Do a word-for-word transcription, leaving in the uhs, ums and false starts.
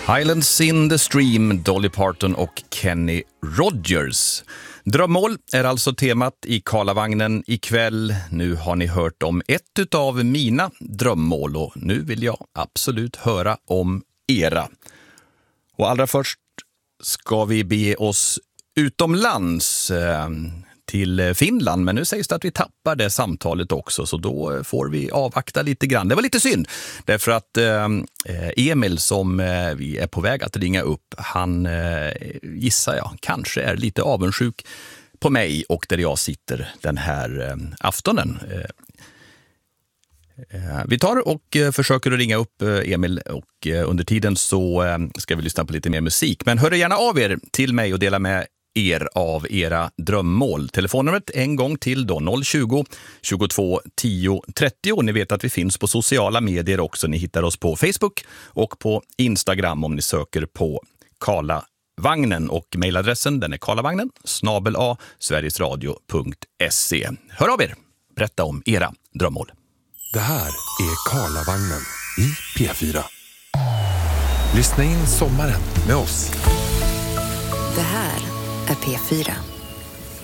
Highlands in the Stream, Dolly Parton och Kenny Rogers. Drömmål är alltså temat i Karlavagnen ikväll. Nu har ni hört om ett av mina drömmål och nu vill jag absolut höra om era. Och allra först ska vi bege oss utomlands eh, till Finland, men nu sägs det att vi tappar det samtalet också, så då får vi avvakta lite grann. Det var lite synd, därför att eh, Emil som eh, vi är på väg att ringa upp, han eh, gissar jag kanske är lite avundsjuk på mig och där jag sitter den här eh, aftonen. Eh, Vi tar och försöker att ringa upp Emil och under tiden så ska vi lyssna på lite mer musik. Men hör gärna av er till mig och dela med er av era drömmål. Telefonnumret en gång till då noll tjugo, tjugotvå, tio, trettio. Ni vet att vi finns på sociala medier också. Ni hittar oss på Facebook och på Instagram om ni söker på Karlavagnen. Och mejladressen den är karlavagnen snabel a sverigesradio punkt se. Hör av er, berätta om era drömmål. Det här är Karlavagnen i P fyra. Lyssna in sommaren med oss. Det här är P fyra.